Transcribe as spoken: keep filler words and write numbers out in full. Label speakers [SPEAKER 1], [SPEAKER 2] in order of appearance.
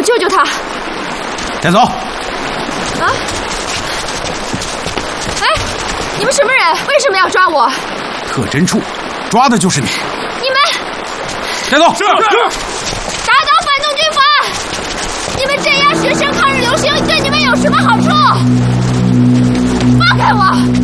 [SPEAKER 1] 救救他！
[SPEAKER 2] 带走。
[SPEAKER 1] 啊！哎，你们什么人？为什么要抓我？
[SPEAKER 2] 特侦处抓的就是你。
[SPEAKER 1] 你们
[SPEAKER 2] 带走。
[SPEAKER 3] 是是。
[SPEAKER 1] 打倒反动军阀！你们镇压学生抗日游行，对你们有什么好处？放开我！